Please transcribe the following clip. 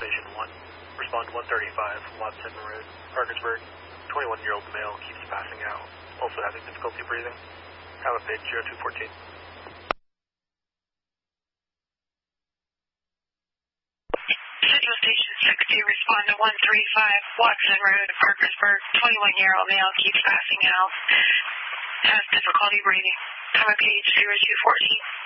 Station 1. Respond to 135 Watson Road, Parkersburg. 21-year-old male keeps passing out. Also having difficulty breathing. Have a page 0214. Central Station 60, respond to 135 Watson Road, Parkersburg. 21-year-old male keeps passing out. Has difficulty breathing. Have a page 0214.